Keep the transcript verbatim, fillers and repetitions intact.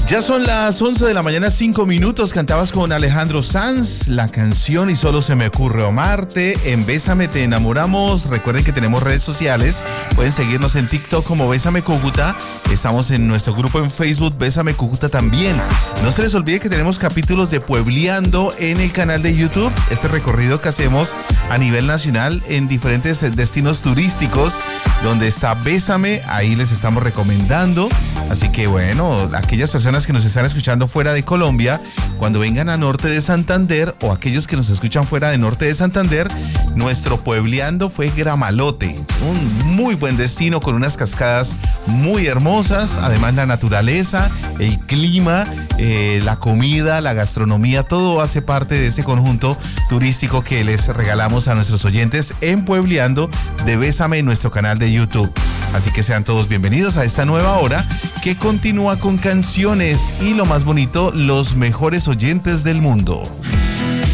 Ya son las once de la mañana, cinco minutos. Cantabas con Alejandro Sanz la canción Y solo se me ocurre amarte. En Bésame te enamoramos. Recuerden que tenemos redes sociales. Pueden seguirnos en TikTok como Bésame Cúcuta. Estamos en nuestro grupo en Facebook Bésame Cúcuta también. No se les olvide que tenemos capítulos de Puebleando en el canal de YouTube. Este recorrido que hacemos a nivel nacional en diferentes destinos turísticos donde está Bésame. Ahí les estamos recomendando. Así que bueno, aquellas personas que nos están escuchando fuera de Colombia, cuando vengan a Norte de Santander, o aquellos que nos escuchan fuera de Norte de Santander, nuestro Puebleando fue Gramalote, un muy buen destino con unas cascadas muy hermosas, además la naturaleza, el clima, eh, la comida, la gastronomía, todo hace parte de este conjunto turístico que les regalamos a nuestros oyentes en Puebleando de Bésame en nuestro canal de YouTube. Así que sean todos bienvenidos a esta nueva hora que continúa con canciones y lo más bonito, los mejores oyentes del mundo.